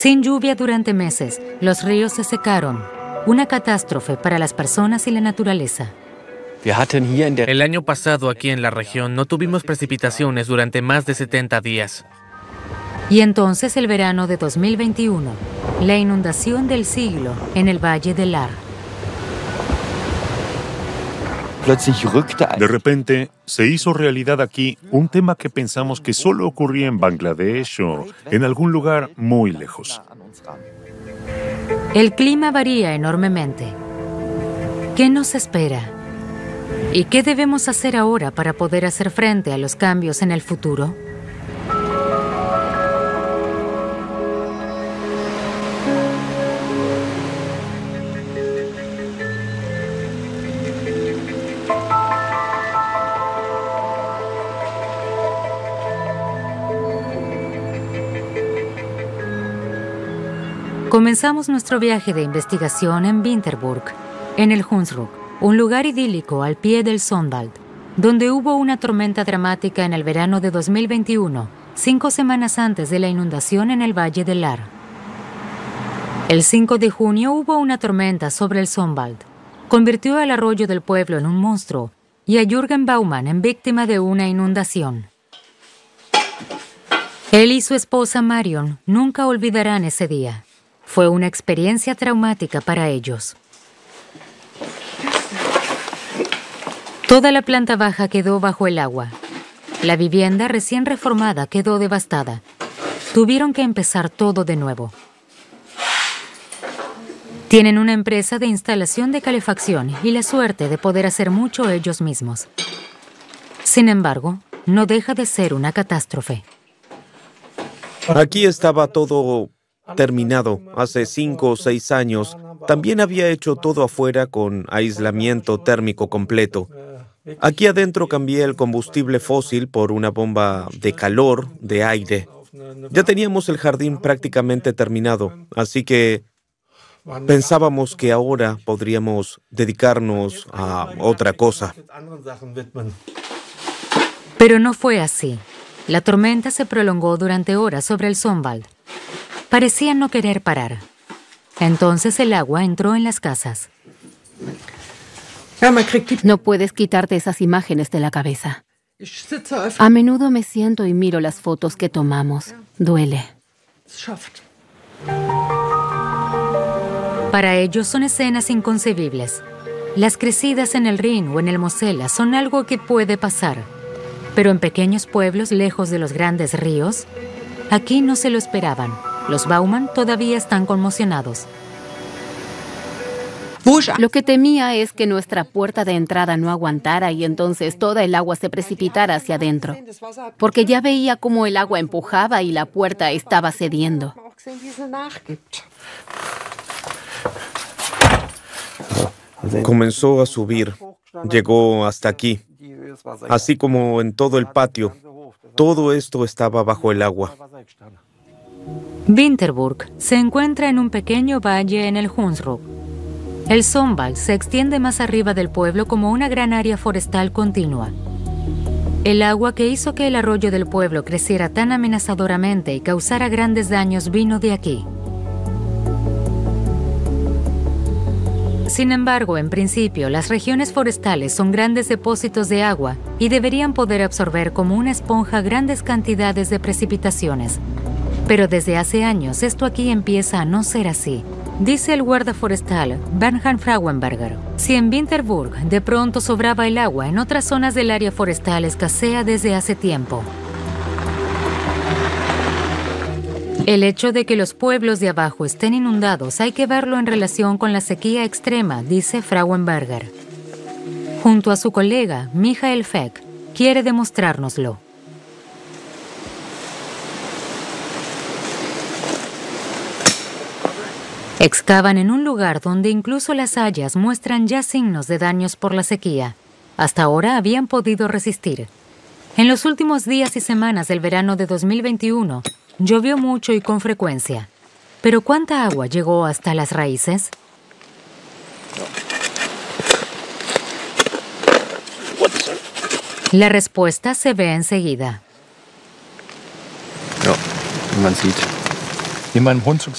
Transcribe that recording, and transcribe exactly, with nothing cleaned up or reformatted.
Sin lluvia durante meses, los ríos se secaron. Una catástrofe para las personas y la naturaleza. El año pasado aquí en la región no tuvimos precipitaciones durante más de setenta días. Y entonces el verano de dos mil veintiuno, la inundación del siglo en el Valle del Lar. De repente, se hizo realidad aquí un tema que pensamos que solo ocurría en Bangladesh o en algún lugar muy lejos. El clima varía enormemente. ¿Qué nos espera? ¿Y qué debemos hacer ahora para poder hacer frente a los cambios en el futuro? Comenzamos nuestro viaje de investigación en Vinterburg, en el Hunsrück, un lugar idílico al pie del Sundwald, donde hubo una tormenta dramática en el verano de dos mil veintiuno, cinco semanas antes de la inundación en el Valle del Lar. El cinco de junio hubo una tormenta sobre el Sundwald. Convirtió al arroyo del pueblo en un monstruo y a Jürgen Baumann en víctima de una inundación. Él y su esposa Marion nunca olvidarán ese día. Fue una experiencia traumática para ellos. Toda la planta baja quedó bajo el agua. La vivienda recién reformada quedó devastada. Tuvieron que empezar todo de nuevo. Tienen una empresa de instalación de calefacción y la suerte de poder hacer mucho ellos mismos. Sin embargo, no deja de ser una catástrofe. Aquí estaba todo terminado hace cinco o seis años. También había hecho todo afuera con aislamiento térmico completo. Aquí adentro cambié el combustible fósil por una bomba de calor, de aire. Ya teníamos el jardín prácticamente terminado, así que pensábamos que ahora podríamos dedicarnos a otra cosa. Pero no fue así. La tormenta se prolongó durante horas sobre el Sundwald. Parecían no querer parar. Entonces el agua entró en las casas. No puedes quitarte esas imágenes de la cabeza. A menudo me siento y miro las fotos que tomamos. Duele. Para ellos son escenas inconcebibles. Las crecidas en el Rin o en el Mosela son algo que puede pasar. Pero en pequeños pueblos lejos de los grandes ríos, aquí no se lo esperaban. Los Baumann todavía están conmocionados. Lo que temía es que nuestra puerta de entrada no aguantara y entonces toda el agua se precipitara hacia adentro. Porque ya veía cómo el agua empujaba y la puerta estaba cediendo. Comenzó a subir. Llegó hasta aquí. Así como en todo el patio. Todo esto estaba bajo el agua. Vinterburg se encuentra en un pequeño valle en el Hunsrück. El Sundwald se extiende más arriba del pueblo como una gran área forestal continua. El agua que hizo que el arroyo del pueblo creciera tan amenazadoramente y causara grandes daños vino de aquí. Sin embargo, en principio, las regiones forestales son grandes depósitos de agua y deberían poder absorber como una esponja grandes cantidades de precipitaciones. Pero desde hace años esto aquí empieza a no ser así, dice el guarda forestal Bernhard Frauenberger. Si en Vinterburg de pronto sobraba el agua, en otras zonas del área forestal escasea desde hace tiempo. El hecho de que los pueblos de abajo estén inundados hay que verlo en relación con la sequía extrema, dice Frauenberger. Junto a su colega, Michael Feck, quiere demostrárnoslo. Excavan en un lugar donde incluso las hayas muestran ya signos de daños por la sequía. Hasta ahora habían podido resistir. En los últimos días y semanas del verano de dos mil veintiuno, llovió mucho y con frecuencia. ¿Pero cuánta agua llegó hasta las raíces? La respuesta se ve enseguida. Ja, man sieht. Wie man im Hunsrück